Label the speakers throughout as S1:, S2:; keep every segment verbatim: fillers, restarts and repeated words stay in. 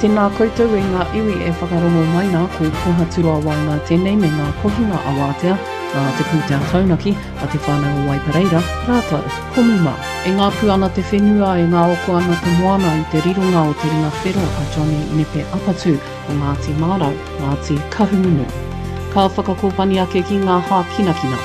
S1: tēnā koutou e ngā iwi e whakarongo mai nā ko koha turua wai ngā tēnei me ngā kohinga awatea, ngā te pūtea taunaki a te whānau o Waipareira, rātou, komuma. E ngā puana te whenua e ngā oko ana te moana i te rirunga o te ringa whero a Johnny Nepe Apatu o Ngāti Mārau, Ngāti Kahungunu. Ka whakakopani ake ki ngā hā kinakina.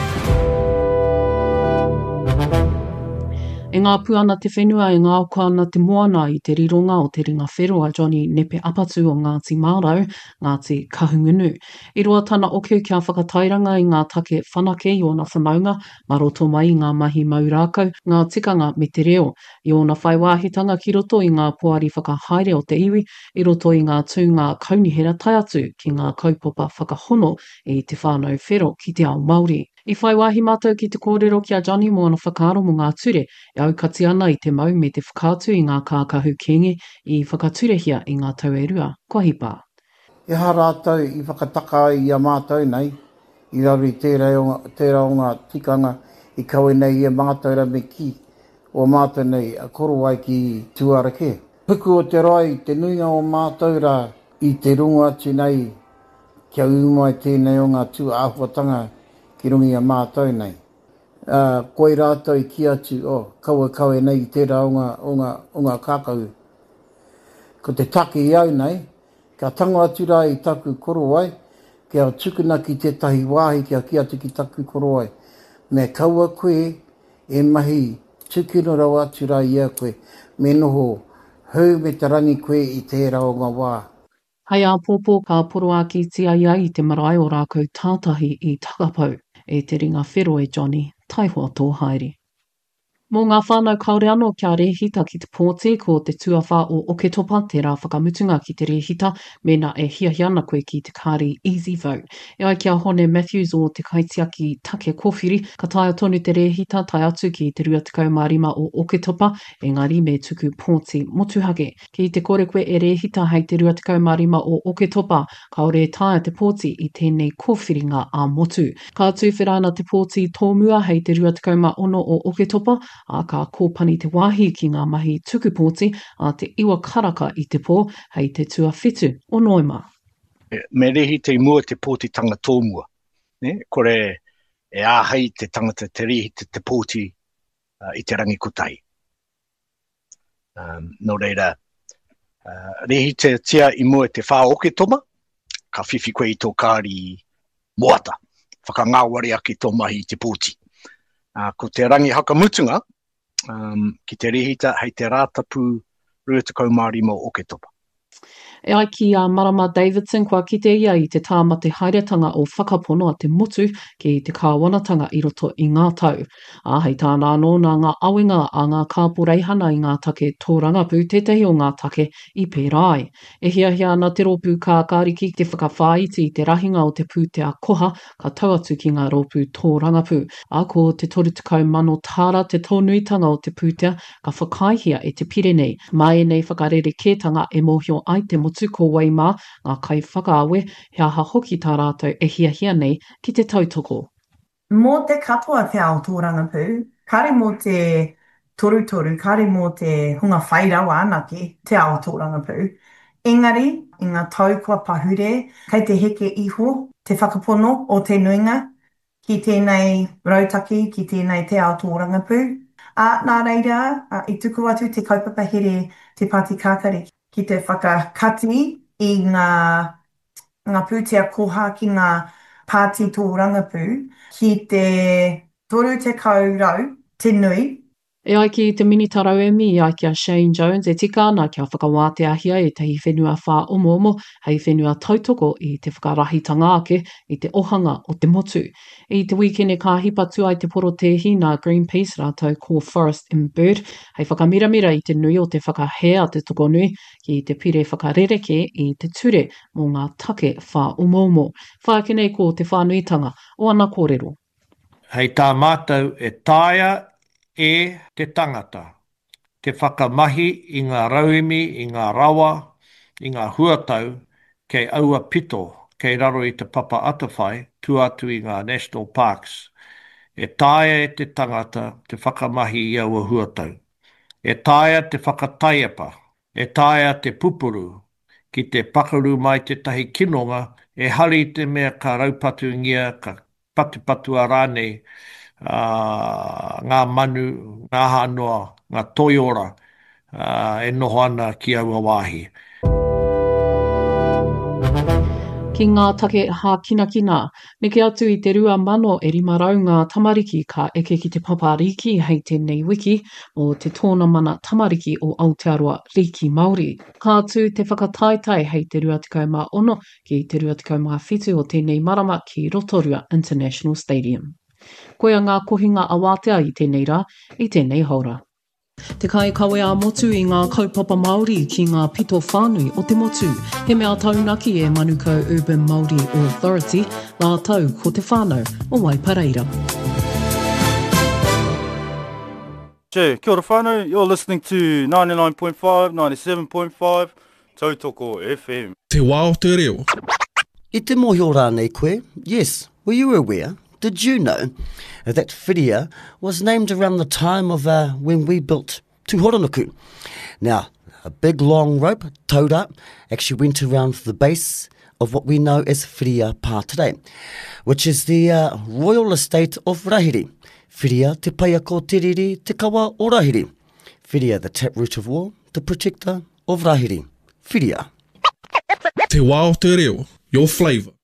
S1: E ngā puana te whenua e ngā oka ana te moana i te rironga o te ringa whero a Johnny Nepe Apatu o Ngāti Mārau, Ngāti Kahungunu. I roa tana oku kia whakatairanga i ngā take whanake i ona whanaunga, maroto mai i ngā mahi maurākau, ngā tikanga me te reo. I ona whaiwāhitanga ki roto i ngā poari whakahaere o te iwi, i roto i ngā tūnga kaunihera tai atu ki ngā kaupapa whakahono i te whānau whero ki te ao Māori. I whai wāhi mātou ki te kōrero ki a Johnny mo ana whakaaro mo ngā ture, e aukati ana i te mau me te whakātu i ngā kākahu kenge i whakaturehia i ngā tau e rua. Kua hipa.
S2: E ha rātou i whakataka i a mātou nei, i raru i tērā o ngā tikanga i kawe nei i a mātou me ki o mātou nei a koro ai ki tuarake. Puku o te rai, te nuinga o mātou rā i te runga atu nei, kia umai tēnei o ngā tū āhuatanga ki rungi a mātou nei. Uh, koe rātou i ki atu, oh, kaua kawe nei i tērā o ngā, o ngā, o ngā kākau. Ko te take i au nei, kia tango atu rā i taku koro ai, kia tukuna ki tētahi wāhi kia ki atu ki taku koro ai. Me kaua koe e mahi tukuna rau atu rā i a koe, me noho hau me te rangi koe i tērā o ngā wā.
S1: Hei a pōpō ka poro a ki tia ia i te marae o rākau tātahi i takapau e te ringa whero e Johnny, taihoa tō haere. Mō ngā whānau kaore anō kia rehita ki te pōti ko te tuawha o Oketopa, te rā whakamutunga ki te rehita, mena e hiahi ana koe ki te kāri Easy Vote. E ai kia hone Matthews o te kaitiaki take kōwhiri, ka taia tonu te rehita tai atu ki te rua tekau mā rima o Oketopa, engari me tuku pōti motuhake. Ki te kore koe e rehita hei te rua tekau mā rima o Oketopa, kaore e taia te pōti i tēnei kōwhiringa a motu. Ka tuwhera ana te pōti tōmua hei te rua tekau mā ono o Oketopa, a ka kōpani te wāhi ki ngā mahi tukupōti a te iwa karaka i te pō hei te tua whitu o Noema.
S3: Me rehi te mua te pōti tanga tōmua. Ne? Kore e āhei te tangata te rehi te, te pōti uh, i te rangi kotai. Um, no reira, uh, rehi te tia i mua te whā oke toma, ka whiwhi koe i tō kāri moata. Whakangāwari aki tō mahi i te pōti. Uh, ko te rangi hakamutunga, um, ki te rehita hei te rātapu rua tekau mā rima o Oketopa.
S1: E ai ki a Marama Davidson kua kite ia i te tāmate hairetanga o whakapono a te motu ki te kāwanatanga i roto i ngā tau. A hei tāna anō nā ngā awenga a ngā kāporeihana i ngā take tōrangapu, tētahi o ngā take i pērai. E hiahia ana te ropu kā kāriki te whakawhāiti i te rahinga o te pūtea koha ka tau atu ki ngā ropu tōrangapu. A ko te toru tekau mano tāra te tōnuitanga o te pūtea ka whakaihia e te Pirenei. Mai nei whakarere kētanga e mohio ai te motu ko Waimā, ngā kai whakaawe, he aha hoki tā rātou e hiahia nei ki te tautoko.
S4: Mō te katoa te ao tōrangapū, kare mō te torutoru, kare mō te hunga whairawa anake te ao tōrangapū. Engari, i ngā tau kua pahure, kei te heke iho, te whakapono o te nuinga, ki tēnei rautaki, ki tēnei te ao tōrangapū. A nā reira, a, i tuku atu te kaupapa here te Pāti Kākari, ki te whakakati i ngā, ngā pūtea koha ki ngā pāti tōrangapū, ki te toru te kaurau, te nui.
S1: E ai ki te minitarau emi, e ai ki a Shane Jones, e tika ana kia whakawātea hia e tehi whenua whā omo omo, hei whenua tautoko i te whakarahitanga ake, i te ohanga o te motu. I te weekend e ka hipatu ai te poro tehi nā Greenpeace rātou ko Forest and Bird, hei whakamiramira i te nui o te whakahea te toko nui, ki te pire whakarereke i te ture mō ngā take whā omo omo. Whākenei ko te whānuitanga o ana kōrero.
S5: Hei tā mātou e tāia e te tangata, te whakamahi i ngā rauemi, i ngā rawa, i ngā huatau, kei aua pito, kei raro i te papa atawhai, tu atu i ngā National Parks. E tāia e te tangata, te whakamahi i aua huatau. E tāia te whakataiapa, e tāia te pupuru, ki te pakaru mai te tahi kinonga, e hari te mea ka raupatu ngia, ka patupatu a rānei, uh, ngā manu, ngā hanoa, ngā toiora, uh, e noho ana ki aua wāhi.
S1: Ki ngā take hā kina kina, neke atu i te rua mano e rima rau ngā tamariki ka eke ki te papariki hei tēnei wiki o te tōna mana tamariki o Aotearoa Riki Māori. Ka atu te whakataitai hei te rua tekau mā ono ki te rua tekau mā whitu o tēnei marama ki Rotorua International Stadium. Koia ngā kohinga awātea i tēnei rā, i tēnei haura. Te kai kawe a motu i ngā kaupapa Māori ki ngā pito whānui o te motu. He mea taunaki e Manukau Urban Māori Authority, la tau ko te whānau o Waipareira.
S6: Che, kia ora whānau, you're listening to ninety-nine point five, ninety-seven point five, Tautoko F M.
S7: Te wā o te reo.
S8: I te mohio rānei koe, yes, were you aware? Did you know that Whiria was named around the time of uh, when we built Tūhoranoko? Now, a big long rope, towed up, actually went around the base of what we know as Whiria Pā today, which is the uh, royal estate of Rahiri. Whiria te paia ko tiriri te kawa o Rahiri. Whiria, the taproot of war, the protector of Rahiri. Whiria.
S7: Te wā o te reo, your flavour.